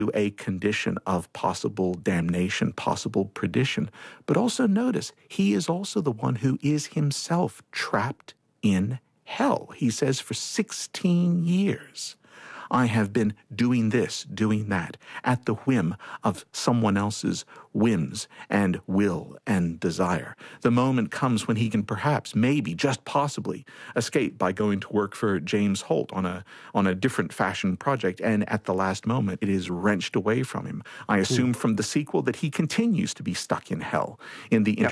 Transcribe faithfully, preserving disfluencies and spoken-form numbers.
a condition of possible damnation, possible perdition. But also notice, he is also the one who is himself trapped in hell. He says, for sixteen years, I have been doing this, doing that, at the whim of someone else's whims and will and desire. The moment comes when he can perhaps, maybe, just possibly, escape by going to work for James Holt on a on a different fashion project, and at the last moment it is wrenched away from him. I assume from the sequel that he continues to be stuck in hell in the Yeah.